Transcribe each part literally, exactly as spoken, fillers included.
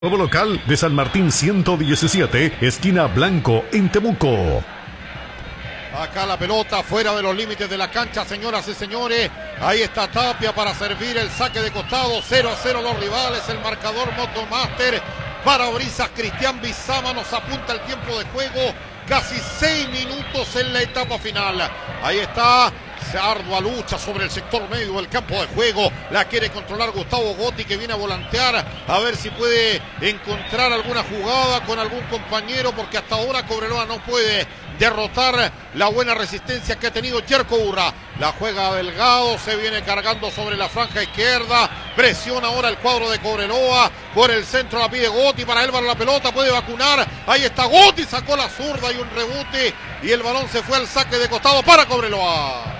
Nuevo local de San Martín ciento diecisiete, esquina Blanco, en Temuco. Acá la pelota fuera de los límites de la cancha, señoras y señores. Ahí está Tapia para servir el saque de costado. cero a cero los rivales. El marcador Motomaster. Parabrisas Cristian Bizama nos apunta el tiempo de juego. Casi seis minutos en la etapa final. Ahí está. Ardua lucha sobre el sector medio del campo de juego. La quiere controlar Gustavo Gotti, que viene a volantear a ver si puede encontrar alguna jugada con algún compañero, porque hasta ahora Cobreloa no puede derrotar la buena resistencia que ha tenido Jerko Urra. La juega Delgado, se viene cargando sobre la franja izquierda. Presiona ahora el cuadro de Cobreloa. Por el centro la pide Gotti, para Álvaro la pelota, puede vacunar. Ahí está Gotti, sacó la zurda y un rebote. Y el balón se fue al saque de costado para Cobreloa.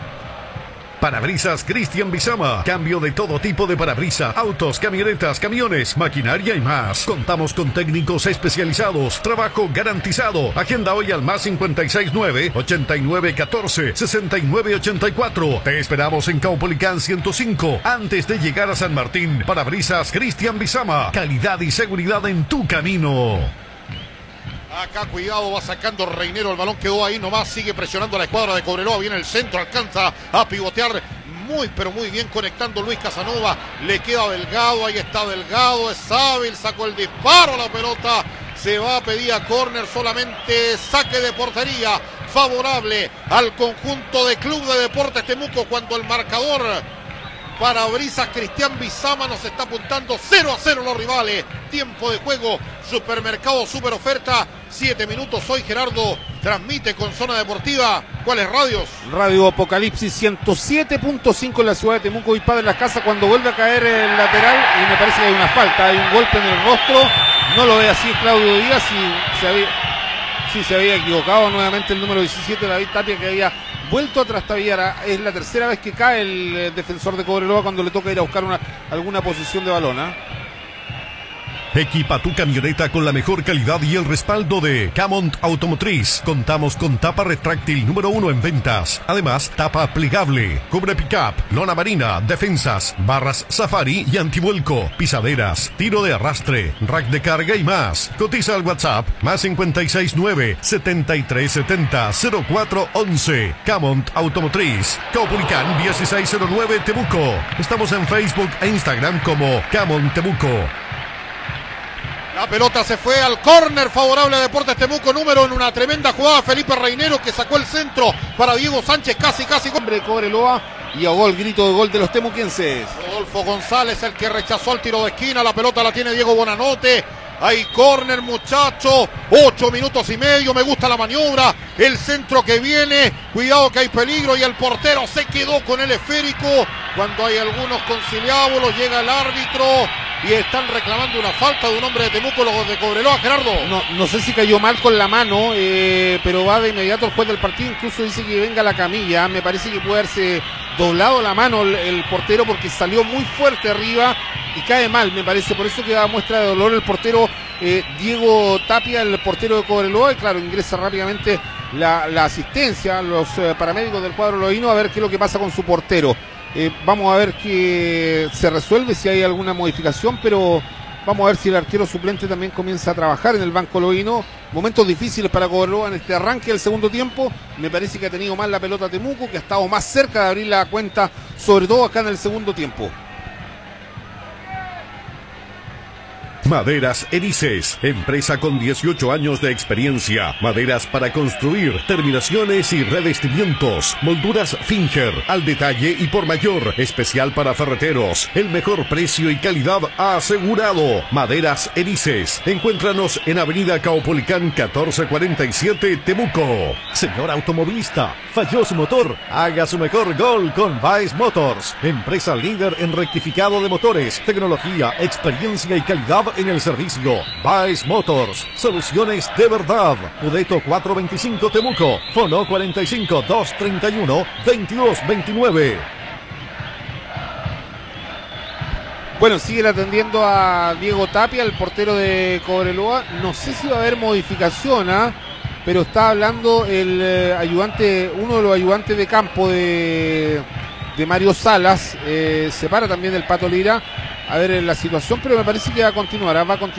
Parabrisas Cristian Bizama. Cambio de todo tipo de parabrisas, autos, camionetas, camiones, maquinaria y más. Contamos con técnicos especializados. Trabajo garantizado. Agenda hoy al más cincuenta y seis nueve, ochenta y nueve catorce, sesenta y nueve ochenta y cuatro. Te esperamos en Caupolicán ciento cinco, antes de llegar a San Martín. Parabrisas Cristian Bizama. Calidad y seguridad en tu camino. Acá cuidado, va sacando Reinero, el balón quedó ahí nomás, sigue presionando a la escuadra de Cobreloa, viene el centro, alcanza a pivotear muy pero muy bien conectando Luis Casanova, le queda Delgado, ahí está Delgado, es hábil, sacó el disparo, la pelota se va a pedir a córner, solamente saque de portería favorable al conjunto de Club de Deportes Temuco, cuando el marcador Parabrisas Cristian Bizama nos está apuntando cero a cero los rivales. Tiempo de juego, Supermercado Super Oferta, siete minutos. Hoy Gerardo transmite con Zona Deportiva. ¿Cuáles radios? Radio Apocalipsis ciento siete punto cinco en la ciudad de Temuco y Padre en la casa, cuando vuelve a caer el lateral y me parece que hay una falta, hay un golpe en el rostro. No lo ve así Claudio Díaz y se había, sí, se había equivocado nuevamente el número diecisiete, David Tapia, que había vuelto a trastabillar. Es la tercera vez que cae el eh, defensor de Cobreloa cuando le toca ir a buscar una, alguna posición de balón, ¿eh? Equipa tu camioneta con la mejor calidad y el respaldo de Camont Automotriz. Contamos con tapa retráctil número uno en ventas. Además, tapa plegable, cubre pickup, lona marina, defensas, barras safari y antivuelco, pisaderas, tiro de arrastre, rack de carga y más. Cotiza al WhatsApp más cincuenta y seis nueve, setenta y tres setenta, cero cuatro once. Camont Automotriz, Caupolicán dieciséis cero nueve Temuco. Estamos en Facebook e Instagram como Camont Temuco. La pelota se fue al córner favorable a Deportes Temuco, número en una tremenda jugada Felipe Reinero, que sacó el centro para Diego Sánchez, casi casi hombre de Cobreloa, y ahogó el grito de gol de los temuquenses. Rodolfo González, el que rechazó el tiro de esquina. La pelota la tiene Diego Bonanote. Hay córner, muchacho, ocho minutos y medio, me gusta la maniobra, el centro que viene, cuidado que hay peligro, y el portero se quedó con el esférico. Cuando hay algunos conciliábulos, llega el árbitro y están reclamando una falta de un hombre de Temuco, los de Cobreloa. Gerardo. No, no sé si cayó mal con la mano, eh, pero va de inmediato el juez del partido, incluso dice que venga la camilla. Me parece que puede haberse doblado la mano el, el portero, porque salió muy fuerte arriba y cae mal, me parece. Por eso que da muestra de dolor el portero eh, Diego Tapia, el portero de Cobreloa, y claro, ingresa rápidamente la, la asistencia, los eh, paramédicos del cuadro loíno, a ver qué es lo que pasa con su portero. Eh, vamos a ver que se resuelve, si hay alguna modificación, pero vamos a ver si el arquero suplente también comienza a trabajar en el banco loíno. Momentos difíciles para Cobreloa en este arranque del segundo tiempo. Me parece que ha tenido más la pelota Temuco, que ha estado más cerca de abrir la cuenta, sobre todo acá en el segundo tiempo. Maderas Erices, empresa con dieciocho años de experiencia. Maderas para construir, terminaciones y revestimientos. Molduras Finger, al detalle y por mayor. Especial para ferreteros. El mejor precio y calidad asegurado. Maderas Erices. Encuéntranos en Avenida Caupolicán catorce cuarenta y siete, Temuco. Señor automovilista, falló su motor. Haga su mejor gol con Baez Motors. Empresa líder en rectificado de motores, tecnología, experiencia y calidad en el servicio. Baez Motors, soluciones de verdad. Udeto cuatrocientos veinticinco Temuco, fono cuarenta y cinco, doscientos treinta y uno, veintidós veintinueve. Bueno, siguen atendiendo a Diego Tapia, el portero de Cobreloa. No sé si va a haber modificación, ¿eh? Pero está hablando el eh, ayudante, uno de los ayudantes de campo de, de Mario Salas, eh, se para también del Pato Lira. a ver la situación, pero me parece que va a continuar, ¿eh? va a continuar.